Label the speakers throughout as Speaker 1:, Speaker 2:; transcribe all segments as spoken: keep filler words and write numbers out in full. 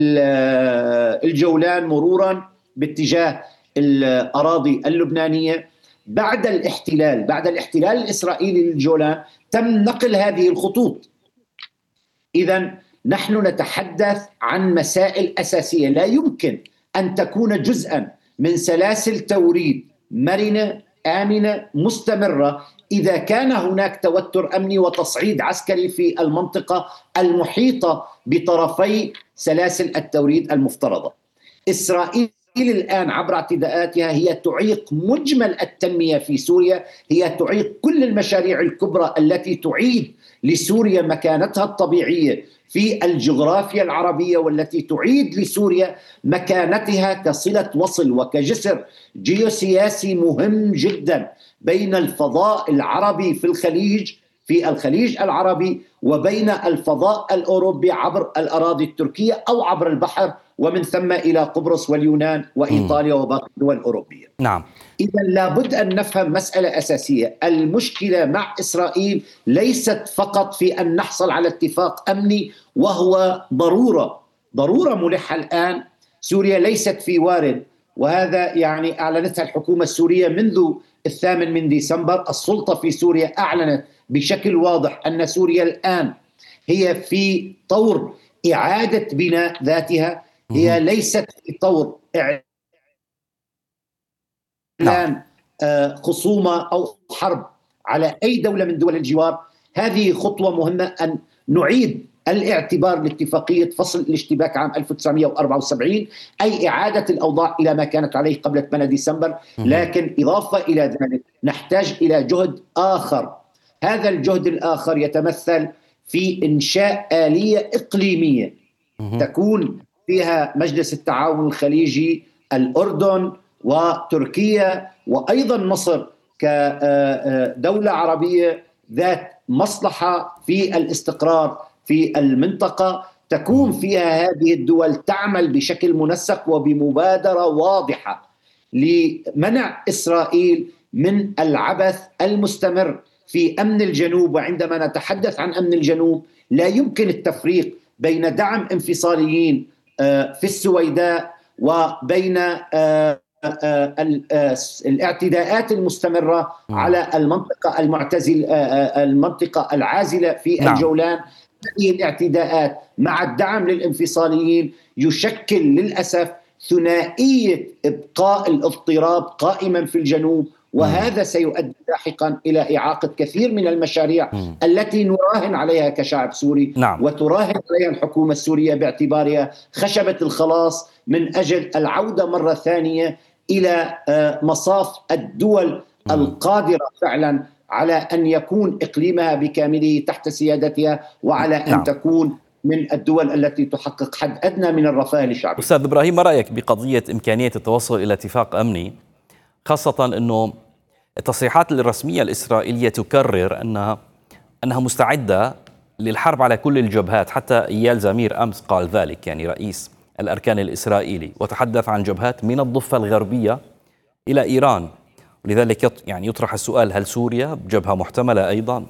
Speaker 1: الجولان مرورا باتجاه الأراضي اللبنانية. بعد الاحتلال بعد الاحتلال الإسرائيلي للجولان تم نقل هذه الخطوط. إذن نحن نتحدث عن مسائل أساسية لا يمكن أن تكون جزءا من سلاسل توريد مرنة آمنة مستمرة إذا كان هناك توتر أمني وتصعيد عسكري في المنطقة المحيطة بطرفي سلاسل التوريد المفترضة. إسرائيل الآن عبر اعتداءاتها هي تعيق مجمل التنمية في سوريا، هي تعيق كل المشاريع الكبرى التي تعيد لسوريا مكانتها الطبيعية في الجغرافيا العربية، والتي تعيد لسوريا مكانتها كصلة وصل وكجسر جيوسياسي مهم جدا بين الفضاء العربي في الخليج في الخليج العربي وبين الفضاء الأوروبي عبر الأراضي التركية أو عبر البحر، ومن ثم إلى قبرص واليونان وإيطاليا وباقي الدول الأوروبية.
Speaker 2: نعم.
Speaker 1: إذا لابد أن نفهم مسألة أساسية. المشكلة مع إسرائيل ليست فقط في أن نحصل على اتفاق أمني، وهو ضرورة ضرورة ملحة الآن. سوريا ليست في وارد، وهذا يعني أعلنتها الحكومة السورية منذ الثامن من ديسمبر. السلطة في سوريا أعلنت بشكل واضح أن سوريا الآن هي في طور إعادة بناء ذاتها، هي ليست في طور إعلان خصومة أو حرب على أي دولة من دول الجوار. هذه خطوة مهمة أن نعيد الاعتبار لاتفاقية فصل الاشتباك عام ألف وتسعمئة وأربعة وسبعين، أي إعادة الأوضاع إلى ما كانت عليه قبل ثمانية ديسمبر. لكن إضافة إلى ذلك نحتاج إلى جهد آخر. هذا الجهد الآخر يتمثل في إنشاء آلية إقليمية تكون فيها مجلس التعاون الخليجي، الأردن وتركيا وأيضا مصر كدولة عربية ذات مصلحة في الاستقرار في المنطقة، تكون فيها هذه الدول تعمل بشكل منسق وبمبادرة واضحة لمنع إسرائيل من العبث المستمر في أمن الجنوب. وعندما نتحدث عن أمن الجنوب لا يمكن التفريق بين دعم انفصاليين في السويداء وبين الاعتداءات المستمرة على المنطقة المعتزل المنطقة العازلة في
Speaker 2: نعم.
Speaker 1: الجولان. هذه الاعتداءات مع الدعم للانفصاليين يشكل للأسف ثنائية إبقاء الاضطراب قائما في الجنوب، وهذا سيؤدي لاحقا إلى إعاقة كثير من المشاريع م. التي نراهن عليها كشعب سوري.
Speaker 2: نعم.
Speaker 1: وتراهن عليها الحكومة السورية باعتبارها خشبة الخلاص من أجل العودة مرة ثانية إلى مصاف الدول م. القادرة فعلا على أن يكون إقليمها بكامله تحت سيادتها، وعلى أن
Speaker 2: نعم.
Speaker 1: تكون من الدول التي تحقق حد أدنى من الرفاه لشعبها.
Speaker 2: أستاذ إبراهيم، ما رأيك بقضية إمكانية التوصل إلى اتفاق أمني، خاصة أنه التصريحات الرسمية الإسرائيلية تكرر أنها أنها مستعدة للحرب على كل الجبهات، حتى إيال زمير أمس قال ذلك، يعني رئيس الأركان الإسرائيلي، وتحدث عن جبهات من الضفة الغربية إلى إيران. ولذلك يعني يطرح السؤال، هل سوريا جبهة محتملة أيضا؟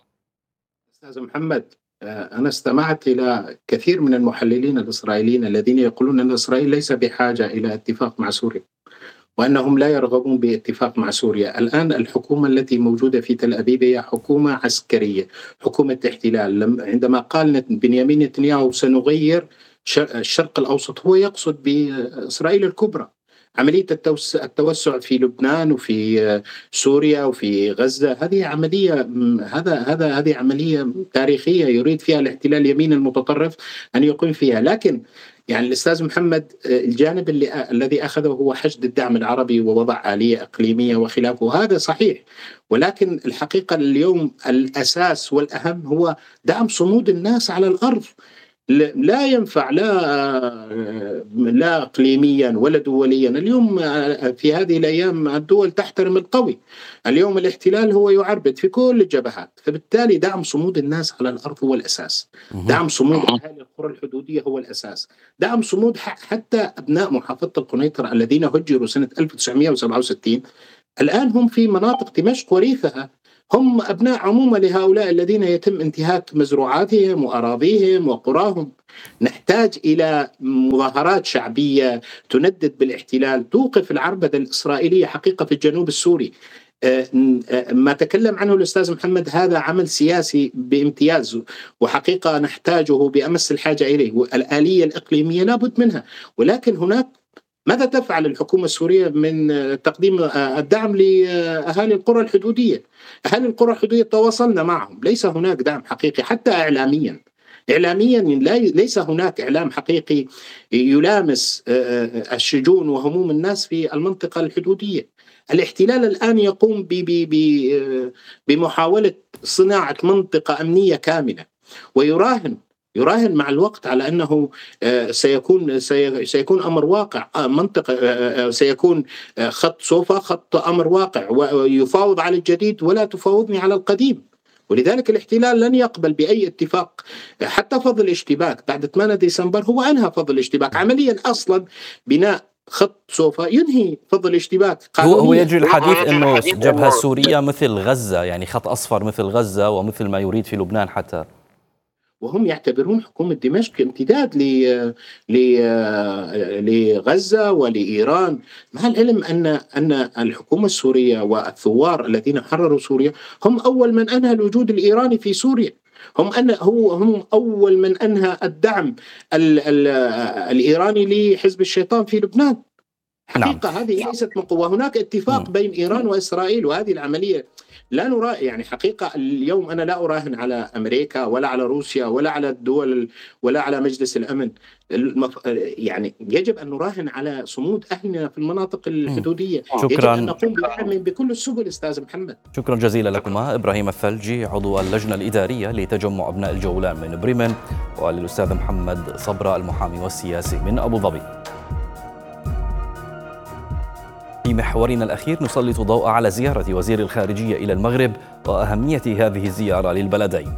Speaker 3: أستاذ محمد، أنا استمعت إلى كثير من المحللين الإسرائيليين الذين يقولون أن إسرائيل ليس بحاجة إلى اتفاق مع سوريا، وأنهم لا يرغبون باتفاق مع سوريا. الآن الحكومة التي موجودة في تل أبيب هي حكومة عسكرية، حكومة احتلال. عندما قال بنيامين نتنياهو سنغير الشرق الأوسط، هو يقصد بإسرائيل الكبرى. عملية التوسع في لبنان وفي سوريا وفي غزة هذه عملية هذا هذا هذه عملية تاريخية يريد فيها الاحتلال اليمين المتطرف أن يقيم فيها. لكن يعني الأستاذ محمد، الجانب اللي الذي أخذه هو حشد الدعم العربي ووضع آلية إقليمية وخلافه، هذا صحيح، ولكن الحقيقة اليوم الأساس والأهم هو دعم صمود الناس على الأرض. لا ينفع لا لا اقليميا ولا دوليا. اليوم في هذه الايام الدول تحترم القوي. اليوم الاحتلال هو يعربد في كل الجبهات، فبالتالي دعم صمود الناس على الارض هو الاساس. دعم صمود اهالي القرى الحدوديه هو الاساس. دعم صمود حتى ابناء محافظه القنيطره الذين هجروا سنه ألف وتسعمئة وسبعة وستين الان هم في مناطق دمشق وريفها، هم أبناء عمومة لهؤلاء الذين يتم انتهاك مزروعاتهم وأراضيهم وقراهم. نحتاج إلى مظاهرات شعبية تندد بالاحتلال، توقف العربدة الإسرائيلية حقيقة في الجنوب السوري. ما تكلم عنه الأستاذ محمد هذا عمل سياسي بامتياز، وحقيقة نحتاجه بأمس الحاجة إليه. الآلية الإقليمية لابد منها، ولكن هناك ماذا تفعل الحكومة السورية من تقديم الدعم لأهالي القرى الحدودية؟ أهالي القرى الحدودية تواصلنا معهم، ليس هناك دعم حقيقي حتى إعلاميا. إعلاميا ليس هناك إعلام حقيقي يلامس الشجون وهموم الناس في المنطقة الحدودية. الاحتلال الآن يقوم بمحاولة صناعة منطقة أمنية كاملة، ويراهن يراهن مع الوقت على أنه سيكون سيكون أمر واقع، منطقة سيكون خط سوفا خط أمر واقع، ويفاوض على الجديد ولا تفاوضني على القديم. ولذلك الاحتلال لن يقبل بأي اتفاق. حتى فضل الاشتباك بعد ثمانية ديسمبر هو أنهى فضل الاشتباك عمليا. أصلا بناء خط سوفا ينهي فضل الاشتباك
Speaker 2: قانونيا. هو يجري الحديث أنه جبهة سورية مثل غزة، يعني خط أصفر مثل غزة ومثل ما يريد في لبنان حتى،
Speaker 3: وهم يعتبرون حكومة دمشق امتداد لغزة ولإيران، مع العلم أن أن الحكومة السورية والثوار الذين حرروا سوريا هم أول من أنهى الوجود الإيراني في سوريا. هم أن هو هم أول من أنهى الدعم ال ال الإيراني لحزب الشيطان في لبنان. حقيقة نعم. هذه ليست مقوى. هناك اتفاق بين إيران وإسرائيل، وهذه العملية لا نرى يعني حقيقة اليوم أنا لا أراهن على أمريكا ولا على روسيا ولا على الدول ولا على مجلس الأمن. المف... يعني يجب أن نراهن على صمود أهلنا في المناطق الحدودية.
Speaker 2: شكرا.
Speaker 3: يجب أن نقوم بدعم بكل السبل. أستاذ محمد،
Speaker 2: شكرا جزيلا لكما. إبراهيم الثلجي عضو اللجنة الإدارية لتجمع أبناء الجولان من بريمن، وللأستاذ محمد صبرا المحامي والسياسي من أبو ظبي. في محورنا الأخير نسلط ضوء على زيارة وزير الخارجية إلى المغرب وأهمية هذه الزيارة للبلدين.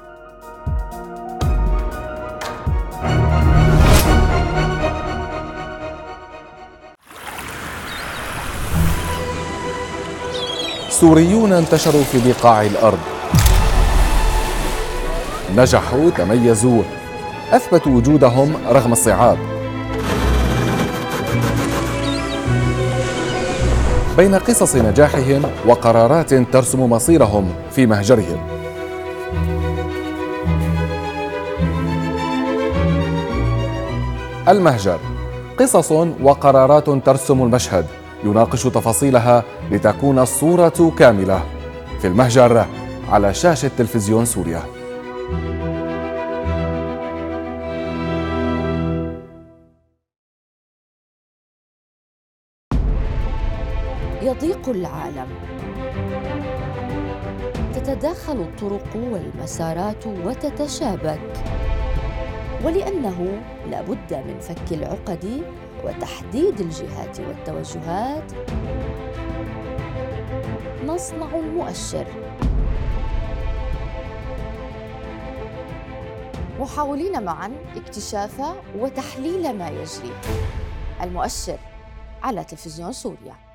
Speaker 4: سوريون انتشروا في بقاع الأرض، نجحوا، تميزوا، أثبتوا وجودهم رغم الصعاب. بين قصص نجاحهم وقرارات ترسم مصيرهم في مهجرهم. المهجر، قصص وقرارات ترسم المشهد، يناقش تفاصيلها لتكون الصورة كاملة. في المهجر على شاشة تلفزيون سوريا.
Speaker 5: يضيق العالم، تتداخل الطرق والمسارات وتتشابك، ولأنه لابد من فك العقد وتحديد الجهات والتوجهات نصنع المؤشر، محاولين معا اكتشاف وتحليل ما يجري. المؤشر على تلفزيون سوريا.